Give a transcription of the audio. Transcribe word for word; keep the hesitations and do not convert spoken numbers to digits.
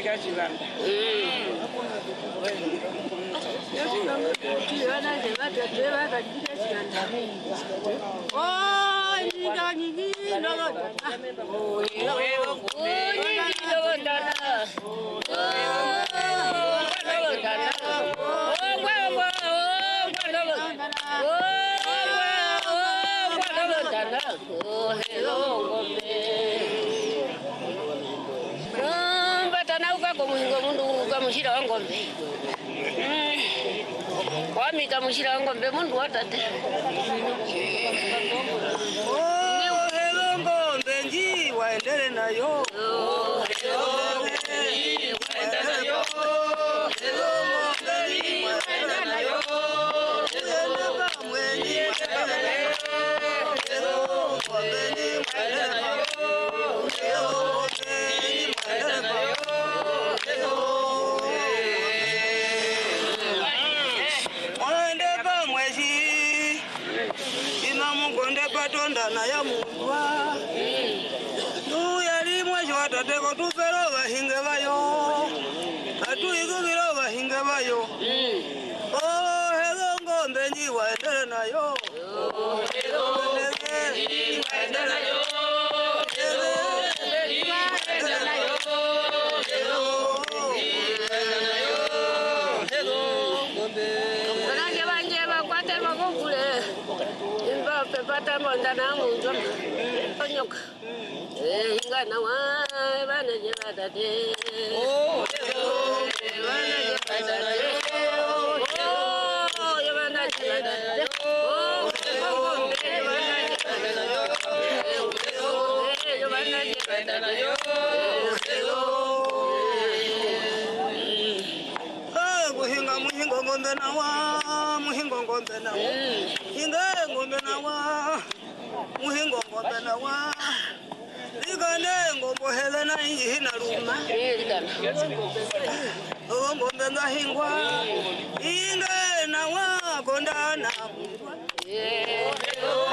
chachibanda. Oh, nyinga nyingi ndogo. Oh, nyingi ndogo ndana. Oh, hello, ngombe. Batana uka komungo mundu kamushira wangombe. Kwami kamushira ngombe mundu watate. Oh, hello ngombe nji waendele nayo. Oh, hello ngombe nji waendele nayo. Hello ngombe nji waendele nayo. Hello ngombe nji waendele nayo. Hello ngombe nji waendele nayo. Hello ngombe nji waendele nayo. Patonda na ya mundwa tu yali mwaji watate ko tufero bahinge bayo atu igubiro bahinge bayo oh hello ngombe nji waendele nayo oh hello ngombe nji waendele nayo hello nji waendele nayo hello waendele nayo hello ngombe banje banje bakwate bagukule pepata monda na munjo onyoka eh ingana wa bana je badade oh bana je badade oh yo bana je badade oh bana je badade yo bana je badade ah muhinga muhinga ngombe na wa muhinga ngombe na wa hinga ngombe na wa muhinga ngombe na wa igane ngombe hele na hina ruma oh ngombe ngahingwa inga na wa konda na